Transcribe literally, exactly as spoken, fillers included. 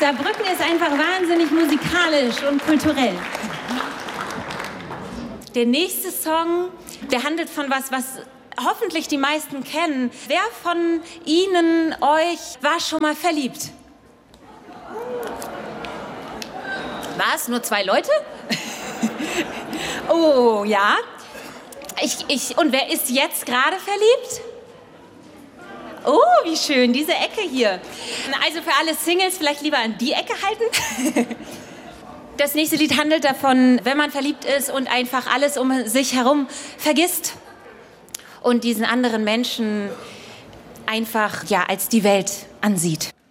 Saarbrücken ist einfach wahnsinnig musikalisch und kulturell. Der nächste Song, der handelt von was, was hoffentlich die meisten kennen. Wer von Ihnen, euch, war schon mal verliebt? Was? Nur zwei Leute? Oh, ja. Ich, ich, und wer ist jetzt gerade verliebt? Oh, wie schön, diese Ecke hier. Also für alle Singles vielleicht lieber an die Ecke halten. Das nächste Lied handelt davon, wenn man verliebt ist und einfach alles um sich herum vergisst und diesen anderen Menschen einfach ja als die Welt ansieht.